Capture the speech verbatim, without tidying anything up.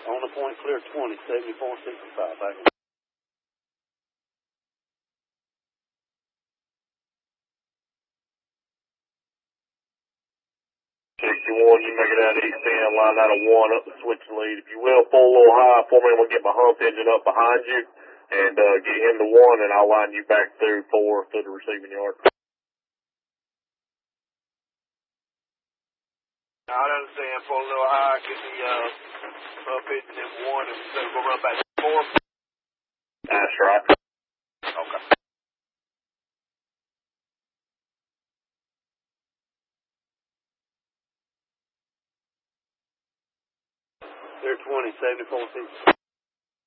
On the point, clear twenty, seventy-four sixty-five. Thank you. sixty-one, you make it out east end, line out of one up the switch lead. If you will, pull a little high for me, I'm going to get my hump engine up behind you and uh, get him to one, and I'll line you back through four to the receiving yard. I understand. Pull a little high, get the uh, hump engine in one, and then go run back to four. That's right. Okay. Clear twenty, seventy-four sixty-five.